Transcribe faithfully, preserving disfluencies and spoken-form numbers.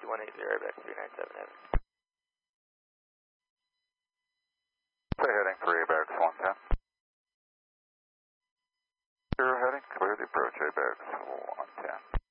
two one eight zero, back three nine seven Heaven. Say heading three, Barracks one ten. Zero heading, clear the approach, A Barracks one ten.